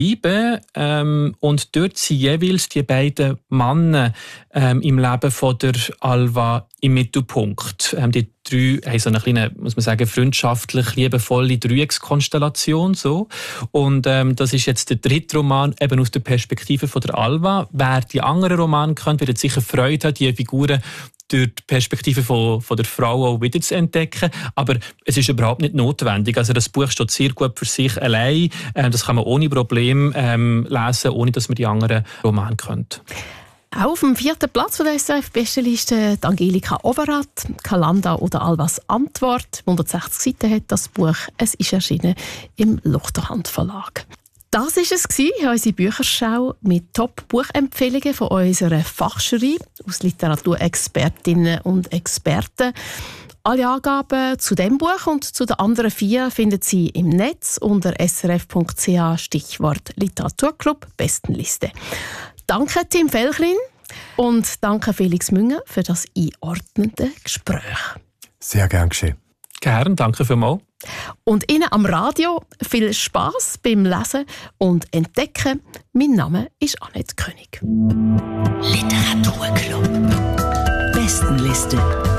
und dort sind jeweils die beiden Männer im Leben von der Alva im Mittelpunkt. Die drei haben so eine kleine, muss man sagen, freundschaftlich liebevolle Dreieckskonstellation. So. Und das ist jetzt der dritte Roman eben aus der Perspektive von der Alva. Wer die anderen Romane kennt, wird sicher Freude haben, die Figuren durch die Perspektive von der Frau auch wieder zu entdecken. Aber es ist überhaupt nicht notwendig. Also das Buch steht sehr gut für sich allein. Das kann man ohne Problem lesen, ohne dass man die anderen Romane kennt. Auch auf dem 4. Platz von der SRF-Bestenliste Angelika Overath, Kalanda oder Alvas Antwort. 160 Seiten hat das Buch. Es ist erschienen im Luchterhand Verlag. Das war es, unsere Bücherschau mit Top-Buchempfehlungen von unserer Fachjury aus Literaturexpertinnen und Experten. Alle Angaben zu diesem Buch und zu den anderen 4 finden Sie im Netz unter srf.ch Stichwort Literaturclub Bestenliste. Danke Tim Felchlin und danke Felix Münger für das einordnende Gespräch. Sehr gern geschehen. Gern, danke vielmals. Und Ihnen am Radio viel Spass beim Lesen und Entdecken. Mein Name ist Annette König. Literaturclub Bestenliste.